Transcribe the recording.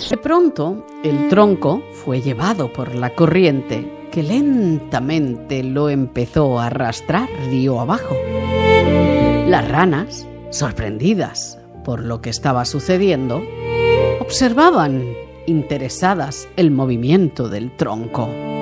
De pronto, el tronco fue llevado por la corriente, que lentamente lo empezó a arrastrar río abajo. Las ranas, sorprendidas por lo que estaba sucediendo, observaban interesadas el movimiento del tronco.